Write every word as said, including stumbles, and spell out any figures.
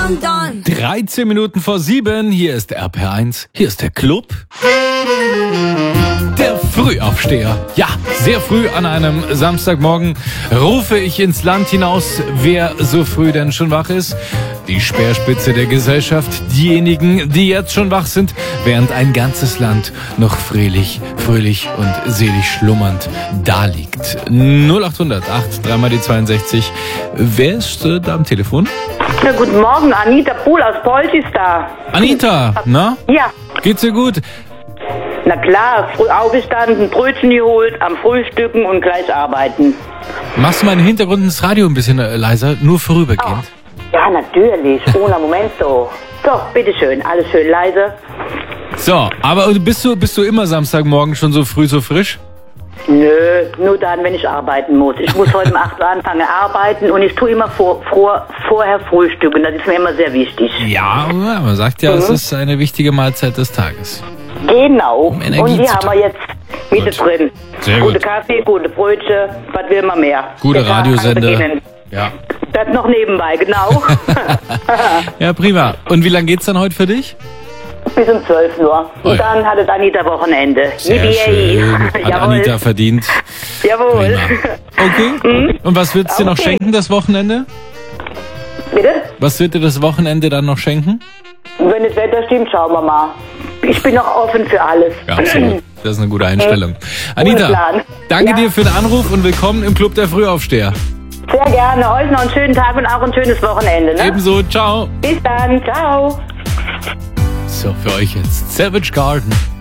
dun, dun. dreizehn Minuten vor sieben, hier ist der R P R eins, hier ist der Club. Der Frühaufsteher. Ja, sehr früh an einem Samstagmorgen rufe ich ins Land hinaus, wer so früh denn schon wach ist. Die Speerspitze der Gesellschaft, diejenigen, die jetzt schon wach sind, während ein ganzes Land noch fröhlich, fröhlich und selig schlummernd daliegt. null acht hundert acht, dreimal die zweiundsechzig. Wer ist äh, da am Telefon? Ja, guten Morgen, Anita Pohl aus Polch ist da. Anita, na? Ja, Geht's dir gut? na klar, früh aufgestanden, Brötchen geholt, am Frühstücken und gleich arbeiten. Machst du mal im Hintergrund das Radio ein bisschen äh, leiser, nur vorübergehend? Ja, natürlich, ohne Momento. So, bitteschön, alles schön leise. So, aber bist du, bist du immer Samstagmorgen schon so früh, so frisch? Nö, nur dann, wenn ich arbeiten muss. Ich muss heute um acht Uhr anfangen arbeiten und ich tue immer vor, vor, vorher frühstücken, das ist mir immer sehr wichtig. Ja, man sagt ja, Mhm. es ist eine wichtige Mahlzeit des Tages. Genau, Um Energie und die zu haben wir jetzt Mitte Gut. drin. Sehr Gute gut. Kaffee, gute Brötchen, was will man mehr? Gute Der Tag kann Radiosender. beginnen. Ja. Das noch nebenbei, genau. Ja, prima. Und wie lange geht's dann heute für dich? Bis um zwölf Uhr. Oh ja. Und dann hat es Anita Wochenende. Sehr Yippie! schön. Hat Jawohl. Anita verdient. Jawohl. Prima. Okay. Und was wird's dir noch Okay. schenken, das Wochenende? Bitte? Was wird dir das Wochenende dann noch schenken? Wenn das Wetter stimmt, schauen wir mal. Ich bin noch offen für alles. Ja, absolut. Das ist eine gute Einstellung. Ohne Anita, Plan. danke Ja. dir für den Anruf und willkommen im Club der Frühaufsteher. Sehr gerne. Euch noch einen schönen Tag und auch ein schönes Wochenende. Ne? Ebenso, ciao. Bis dann. Ciao. So, für euch jetzt Savage Garden.